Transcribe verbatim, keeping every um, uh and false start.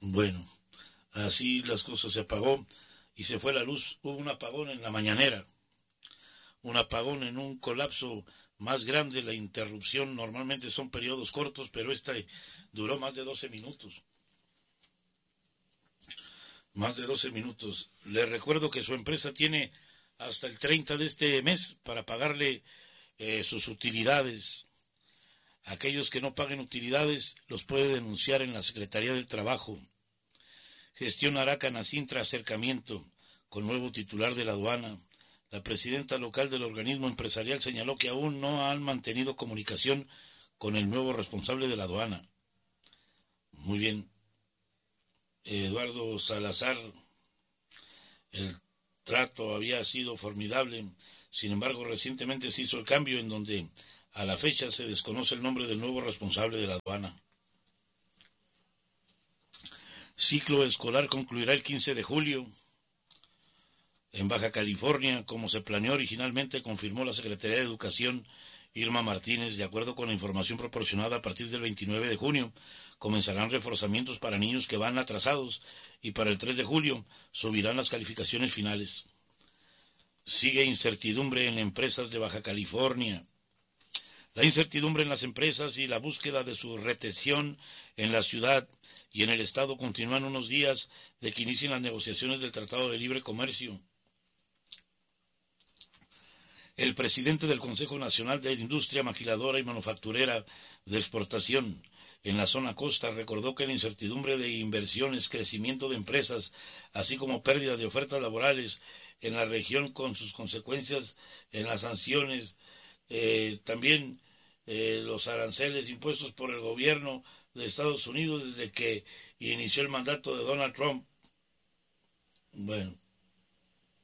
Bueno, así las cosas, se apagó y se fue la luz. Hubo un apagón en la mañanera, un apagón en un colapso más grande. La interrupción normalmente son periodos cortos, pero esta duró más de doce minutos. Más de doce minutos. Le recuerdo que su empresa tiene hasta el treinta de este mes para pagarle eh, sus utilidades. Aquellos que no paguen utilidades los puede denunciar en la Secretaría del Trabajo. Gestión Araca Sintra acercamiento con nuevo titular de la aduana. La presidenta local del organismo empresarial señaló que aún no han mantenido comunicación con el nuevo responsable de la aduana. Muy bien. Eduardo Salazar, el trato había sido formidable, sin embargo recientemente se hizo el cambio en donde a la fecha se desconoce el nombre del nuevo responsable de la aduana. Ciclo escolar concluirá el quince de julio en Baja California, como se planeó originalmente, confirmó la Secretaría de Educación Irma Martínez. De acuerdo con la información proporcionada, a partir del veintinueve de junio comenzarán reforzamientos para niños que van atrasados y para el tres de julio subirán las calificaciones finales. Sigue incertidumbre en empresas de Baja California. La incertidumbre en las empresas y la búsqueda de su retención en la ciudad y en el estado continúan unos días de que inicien las negociaciones del Tratado de Libre Comercio. El presidente del Consejo Nacional de Industria Maquiladora y Manufacturera de Exportación en la zona costa recordó que la incertidumbre de inversiones, crecimiento de empresas, así como pérdida de ofertas laborales en la región con sus consecuencias en las sanciones, eh, también eh, los aranceles impuestos por el gobierno de Estados Unidos desde que inició el mandato de Donald Trump. Bueno,